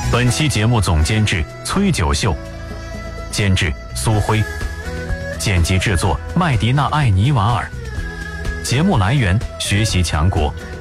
本期节目总监制崔九秀，监制苏辉，剪辑制作麦迪娜·艾尼瓦尔。节目来源：学习强国。